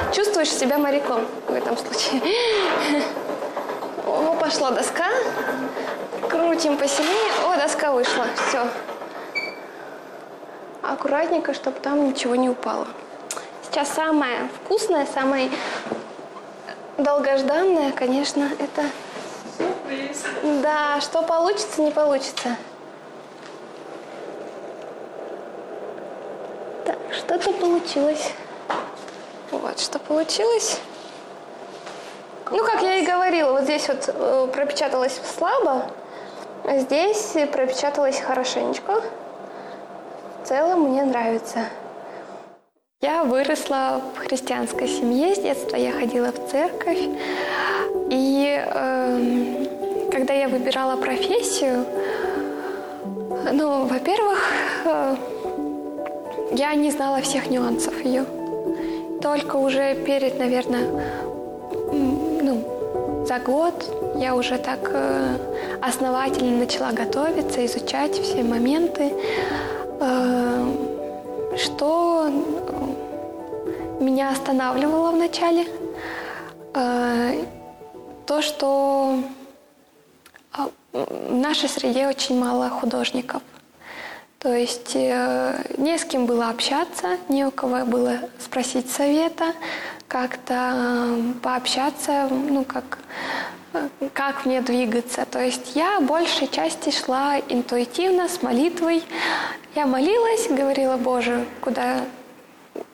чувствуешь себя моряком в этом случае. О, пошла доска. Крутим посильнее. О, доска вышла. Все. Аккуратненько, чтобы там ничего не упало. Сейчас самое вкусное, самое долгожданное, конечно, это... Сюрприз. Да, что получится, не получится. Так, что-то получилось. Вот, что получилось. Ну, как я и говорила, вот здесь вот пропечаталось слабо, а здесь пропечаталось хорошенечко. В целом мне нравится. Я выросла в христианской семье, с детства я ходила в церковь. И когда я выбирала профессию, ну, во-первых, я не знала всех нюансов ее. Только уже перед, наверное, за год я уже так основательно начала готовиться, изучать все моменты, что меня останавливало вначале. То, что в нашей среде очень мало художников. То есть не с кем было общаться, не у кого было спросить совета, как-то пообщаться, ну, как мне двигаться. То есть я большей части шла интуитивно, с молитвой. Я молилась, говорила: Боже, куда